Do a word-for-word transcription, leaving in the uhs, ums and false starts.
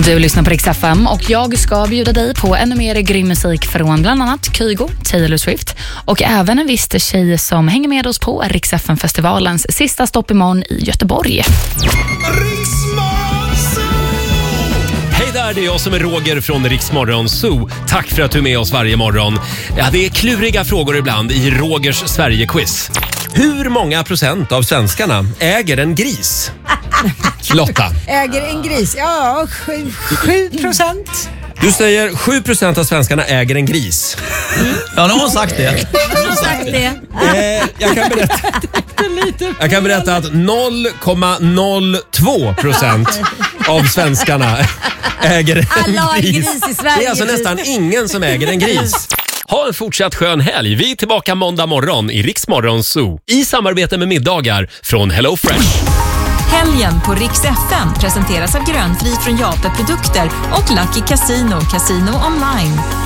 Du lyssnar på Rix F M och jag ska bjuda dig på ännu mer grym musik från bland annat Kygo, Taylor Swift och även en viss tjej som hänger med oss på Rix F M-festivalens sista stopp imorgon i Göteborg. Hej där, det är jag som är Roger från Rix Morgon Zoo. Tack för att du är med oss varje morgon. Ja, det är kluriga frågor ibland i Rogers Sverige-quiz. Hur många procent av svenskarna äger en gris? Lotta. Äger en gris? Ja, sju procent. Du säger sju procent av svenskarna äger en gris. Mm. Ja, nu har hon sagt det. Hon har sagt det. Eh, jag, kan berätta, jag kan berätta att noll komma noll två procent av svenskarna äger en Alla har en gris. gris i Sverige. Det är alltså nästan ingen som äger en gris. Ha en fortsatt skön helg. Vi är tillbaka måndag morgon i Rix Morgon Zoo i samarbete med middagar från Hello Fresh. Helgen på Rix F M presenteras av Grönfri från Jape Produkter och Lucky Casino, Casino online.